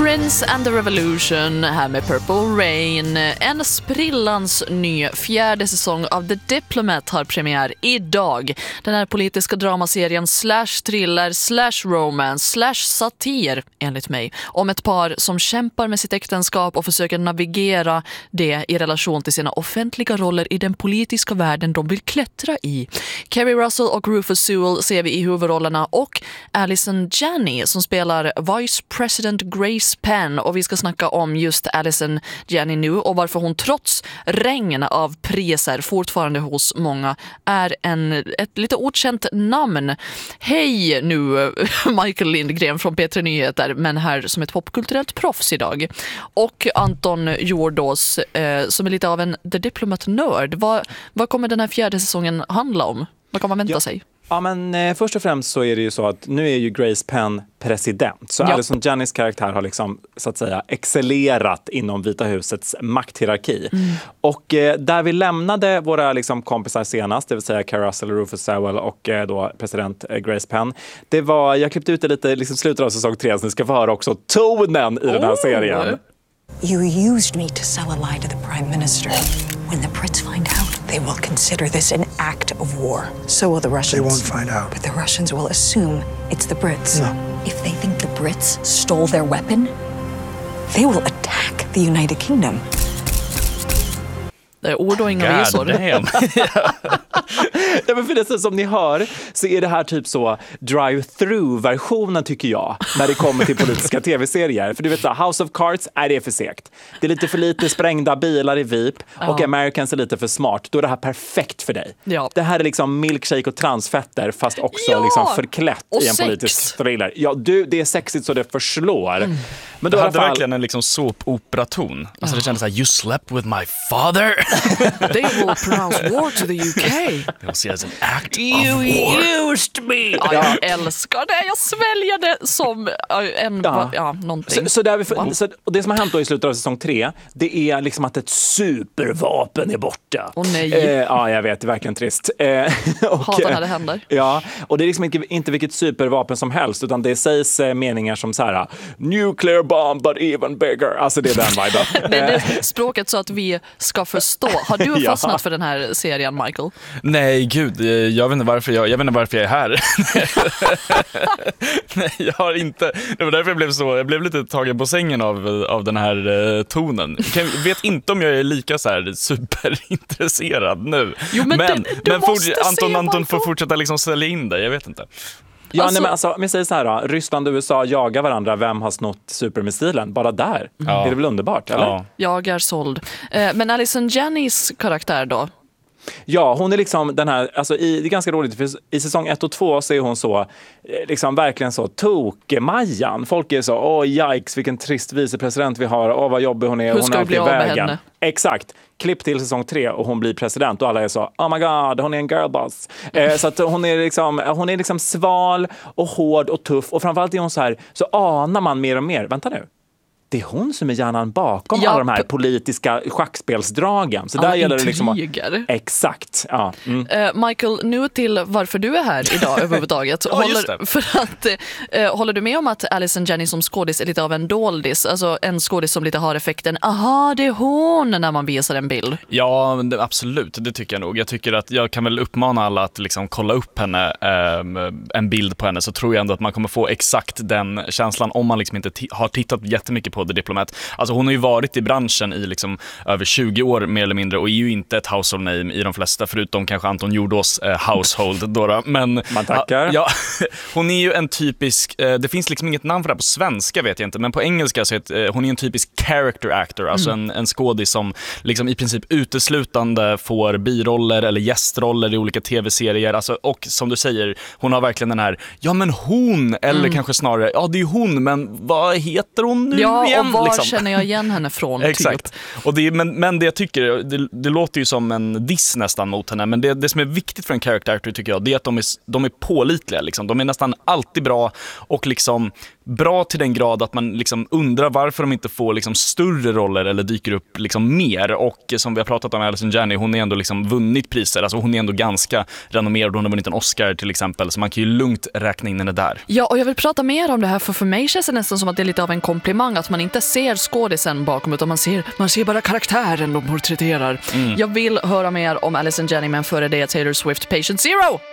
Prince and the Revolution här med Purple Rain. En sprillans ny fjärde säsong av The Diplomat har premiär idag. Den här politiska dramaserien /thriller /romance /satir, enligt mig, om ett par som kämpar med sitt äktenskap och försöker navigera det i relation till sina offentliga roller i den politiska världen de vill klättra i. Kerry Russell och Rufus Sewell ser vi i huvudrollerna och Allison Janney som spelar Vice President Grace Penn, och vi ska snacka om just Allison Janney nu och varför hon trots regn av priser fortfarande hos många är ett lite okänt namn. Hej nu Michael Lindgren från P3 Nyheter, men här som ett popkulturellt proffs idag. Och Anton Jordås som är lite av en The Diplomat-nörd. Vad kommer den här fjärde säsongen handla om? Vad kan man vänta sig? Ja, men först och främst så är det ju så att nu är ju Grace Penn president. Så Allison Janneys karaktär har liksom, så att säga, excellerat inom Vita husets makthierarki. Och där vi lämnade våra liksom kompisar senast, det vill säga Kerry Russell, Rufus Sewell och då president Grace Penn. Det var, jag klippte ut det lite liksom slutet av säsong 3, så ni ska få höra också tonen i den här serien. You used me to sell a lie to the Prime Minister. When the Brits find out, they will consider this an act of war. So will the Russians. They won't find out. But the Russians will assume it's the Brits. No. If they think the Brits stole their weapon, they will attack the United Kingdom. Det är ord och inga visor. Ja, men för det som ni hör så är det här typ så drive-through-versionen, tycker jag, när det kommer till politiska tv-serier. För du vet så, House of Cards, är det för segt. Det är lite för lite sprängda bilar i VIP och Americans är lite för smart. Då är det här perfekt för dig. Ja. Det här är liksom milkshake och transfetter fast också liksom förklätt och i en politisk thriller. Ja, det är sexigt så det förslår. Men det hade verkligen en liksom såp-operaton. Alltså det kändes så här, you slept with my father. They will pronounce war to the UK. They'll see as an act you of war. Used me. Ja, jag älskar det. Jag sväljer det som någonting. Och det som har hänt då i slutet av säsong 3, det är liksom att ett supervapen är borta. Åh nej. Ja, jag vet, det är verkligen trist. Hatar när det händer. Ja, och det är liksom inte vilket supervapen som helst, utan det sägs meningar som så här: nuclear bomb but even bigger. Alltså det är den viben. Det är språket så att vi ska förstå. Har du fastnat för den här serien, Michael? Nej, gud, jag vet inte varför jag är här. Nej, jag har inte. Det var därför jag blev lite tagen på sängen av den här tonen. Jag vet inte om jag är lika så här superintresserad nu. Jo, men Anton får fortsätta liksom sälja in det, jag vet inte. Ja, nej, men alltså, om jag säger så här då, Ryssland och USA jagar varandra, vem har snott supermissilen? Bara där. Är det väl underbart, eller? Ja. Jag är såld. Men Allison Janneys karaktär då? Ja, hon är liksom den här, alltså det är ganska roligt, för i säsong 1 och 2 så är hon så, liksom verkligen så tok-Majan. Folk är så, yikes, vilken trist vicepresident vi har, vad jobbig hon är, hur hon är alltid i vägen. Henne? Exakt. Klipp till säsong 3 och hon blir president och alla är så, oh my god, hon är en girlboss. Så att hon är liksom sval och hård och tuff, och framförallt är hon så här, så anar man mer och mer, vänta nu. Det är hon som är hjärnan bakom alla de här politiska schackspelsdragen. Så där gäller det liksom exakt. Ja. Michael, nu till varför du är här idag överhuvudtaget. Håller du med om att Allison Janney som skådis är lite av en doldis? Alltså en skådis som lite har effekten, aha, det är hon, när man visar en bild. Ja, absolut, det tycker jag nog. Jag tycker att jag kan väl uppmana alla att liksom kolla upp henne, en bild på henne, så tror jag ändå att man kommer få exakt den känslan om man liksom inte har tittat jättemycket på The Diplomat. Alltså hon har ju varit i branschen i liksom över 20 år mer eller mindre och är ju inte ett household name i de flesta, förutom kanske Anton Jordås household då. Men man tackar. Ja, hon är ju en typisk, det finns liksom inget namn för det på svenska, vet jag inte, men på engelska så hon är en typisk character actor, alltså en skådis som liksom i princip uteslutande får biroller eller gästroller i olika tv-serier, alltså, och som du säger, hon har verkligen den här, ja men hon, eller kanske snarare, ja det är hon, men vad heter hon nu igen? Och var känner jag igen henne från? Exakt. Och men det jag tycker, det låter ju som en diss nästan mot henne, men det som är viktigt för en character actor tycker jag, det är att de är pålitliga liksom. De är nästan alltid bra och liksom bra till den grad att man liksom undrar varför de inte får liksom större roller eller dyker upp liksom mer. Och som vi har pratat om, Allison Janney, hon är ändå liksom vunnit priser. Alltså hon är ändå ganska renommerad. Hon har vunnit en Oscar till exempel, så man kan ju lugnt räkna in henne där. Ja, och jag vill prata mer om det här, för mig känns det nästan som att det är lite av en komplimang att man inte ser skådisen bakom, utan man ser bara karaktären de porträtterar. Jag vill höra mer om Allison Janney, men före det Taylor Swift, Patient Zero!